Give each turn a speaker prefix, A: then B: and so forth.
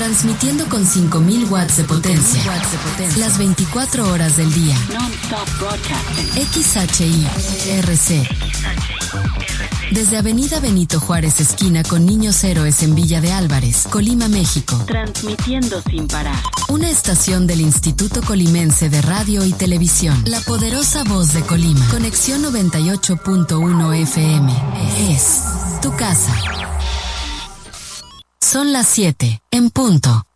A: Transmitiendo con 5000 watts de potencia. Las 24 horas del día. XHI-RC. Desde Avenida Benito Juárez, esquina con Niños Héroes en Villa de Álvarez, Colima, México.
B: Transmitiendo sin parar.
A: Una estación del Instituto Colimense de Radio y Televisión. La poderosa voz de Colima. Conexión 98.1 FM. Es tu casa. Son las 7, en punto.